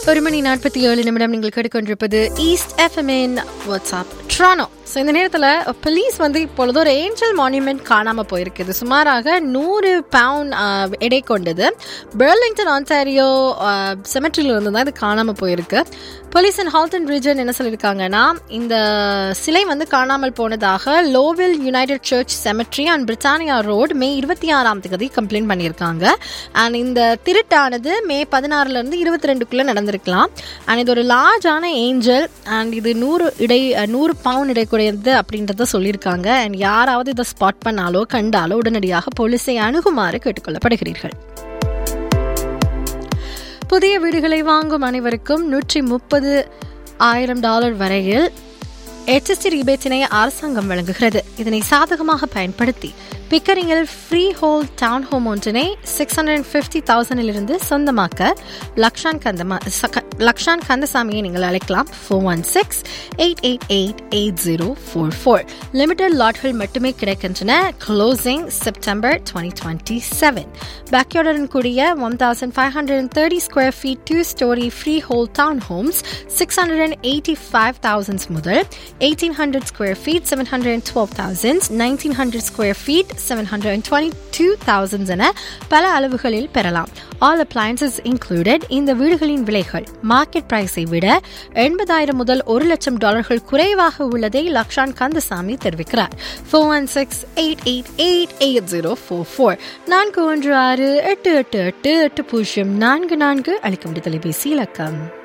1:47 நீங்கள் கேட்டுக்கொண்டிருப்பது east எஃப்எம்இன் WhatsApp ட்ரானோ. So இந்த நேரத்தில் போலீஸ் இப்பொழுது ஒரு ஏஞ்சல் மான்யூமெண்ட் காணாமல் போயிருக்குது. சுமாராக 100 பவுண்ட் எடை கொண்டது. பெர்லிங்டன் ஆன்டாரியோ செமெட்ரியில் இருந்து தான் இது காணாமல் போயிருக்கு. போலீஸ் அண்ட் ஹால்டன் ரீஜன் என்ன சொல்லியிருக்காங்கன்னா, இந்த சிலை காணாமல் போனதாக லோவில் United search symmetry and Britannia road May 26 complaint பண்ணியிருக்காங்க. அண்ட் இந்த திருட்டானது மே 16 22 நடந்திருக்கலாம். அண்ட் இது ஒரு லார்ஜான ஏஞ்சல் அண்ட் இது 100 பவுண்ட் இடை குறைந்தது அப்படின்றத சொல்லியிருக்காங்க. அண்ட் யாராவது இதை ஸ்பாட் பண்ணாலோ கண்டாலோ உடனடியாக போலீஸை அணுகுமாறு கேட்டுக்கொள்ளப்படுகிறீர்கள். புதிய வீடுகளை வாங்கும் அனைவருக்கும் $130,000 வரையில் HST ரீபேட்டினை அரசாங்கம் வழங்குகிறது. இதனை சாதகமாக பயன்படுத்தி பிக்கரிங்கில் ஃப்ரீ ஹோல் டவுன் ஹோம் ஒன்றினை $650,000 சொந்தமாக்க லக்ஷான் கந்தசாமியை நீங்கள் அழைக்கலாம். 416-888-8044. லிமிடெட் லாட்கள் மட்டுமே கிடைக்கின்றன. Closing September 2027. பேக்யார்டுடன் கூடிய 1,530 square feet 2-story free whole down Holmes $685,000 முதல் 1,800 ஸ்கொயர் ஃபீட் $712,000, 1,900 ஸ்கொயர் ஃபீட் $722,000 என பல அளவுகளில் பெறலாம். All appliances included. இந்த வீடுகளின் விலைகள் மார்க்கெட் பிரைஸை விட $80,000 முதல் $1,00,000 குறைவாக உள்ளதை லக்ஷான் கந்தசாமி தெரிவிக்கிறார். 416-888-8044. 416-888-8044 அளிக்கும் தொலைபேசி இலக்கம்.